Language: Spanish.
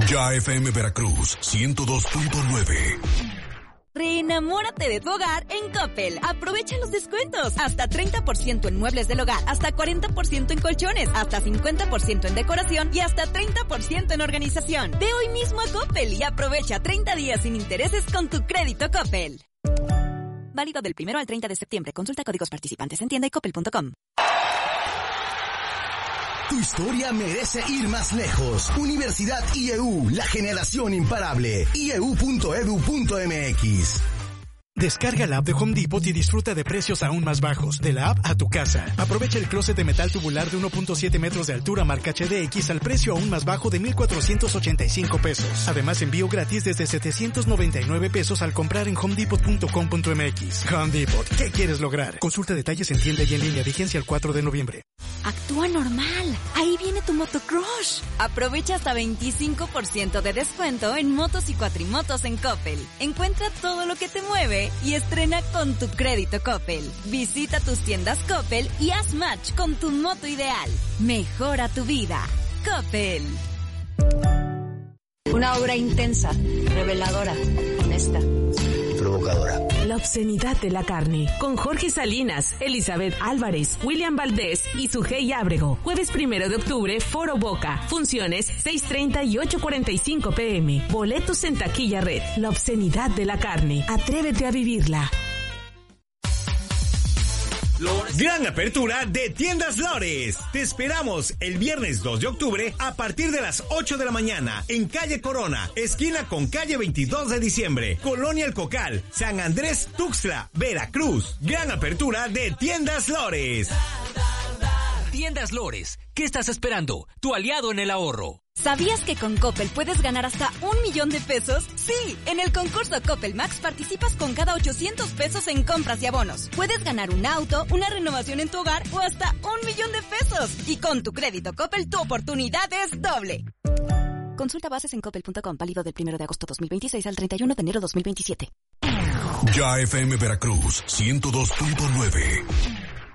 Ya FM Veracruz 102.9. Reenamórate de tu hogar en Coppel. Aprovecha los descuentos. Hasta 30% en muebles del hogar, hasta 40% en colchones, hasta 50% en decoración y hasta 30% en organización. Ve hoy mismo a Coppel y aprovecha 30 días sin intereses con tu crédito Coppel. Válido del 1 al 30 de septiembre. Consulta códigos participantes en tienda y coppel.com. Tu historia merece ir más lejos. Universidad IEU, la generación imparable. IEU.edu.mx. Descarga la app de Home Depot y disfruta de precios aún más bajos. De la app a tu casa. Aprovecha el closet de metal tubular de 1.7 metros de altura marca HDX al precio aún más bajo de $1,485. Además, envío gratis desde $799 al comprar en homedepot.com.mx. Home Depot. ¿Qué quieres lograr? Consulta detalles en tienda y en línea. Vigencia el 4 de noviembre. Actúa normal. Ahí viene tu motocrush. Aprovecha hasta 25% de descuento en motos y cuatrimotos en Coppel. Encuentra todo lo que te mueve y estrena con tu crédito Coppel. Visita tus tiendas Coppel y haz match con tu moto ideal. Mejora tu vida. Coppel. Una obra intensa, reveladora, honesta, provocadora. La obscenidad de la carne. Con Jorge Salinas, Elizabeth Álvarez, William Valdés y Sujei Ábrego. Jueves 1 de octubre, Foro Boca. Funciones 6:30 y 8:45 p.m. Boletos en taquilla red. La obscenidad de la carne. Atrévete a vivirla. Gran apertura de Tiendas Lores. Te esperamos el viernes 2 de octubre a partir de las 8 de la mañana en calle Corona, esquina con calle 22 de diciembre, Colonia El Cocal, San Andrés Tuxtla, Veracruz. Gran apertura de Tiendas Lores. Tiendas Lores, ¿qué estás esperando? Tu aliado en el ahorro. ¿Sabías que con Coppel puedes ganar hasta $1,000,000? Sí, en el concurso Coppel Max participas con cada $800 en compras y abonos. Puedes ganar un auto, una renovación en tu hogar o hasta $1,000,000. Y con tu crédito Coppel, tu oportunidad es doble. Consulta bases en coppel.com, válido del 1 de agosto 2026 al 31 de enero 2027. Ya FM Veracruz 102.9.